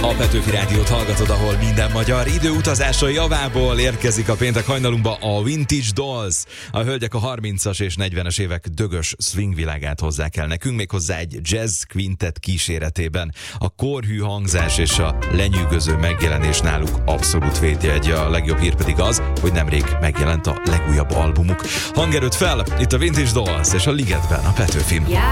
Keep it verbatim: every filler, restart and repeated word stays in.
A Petőfi Rádiót hallgatod, ahol minden magyar időutazása javából érkezik a péntek hajnalunkba a Vintage Dolls. A hölgyek a harmincas és negyvenes évek dögös swing világát hozzák el nekünk, méghozzá egy jazz quintet kíséretében. A korhű hangzás és a lenyűgöző megjelenés náluk abszolút védjegy. A legjobb hír pedig az, hogy nemrég megjelent a legújabb albumuk. Hangerőt fel, itt a Vintage Dolls és a Ligetben a Petőfim.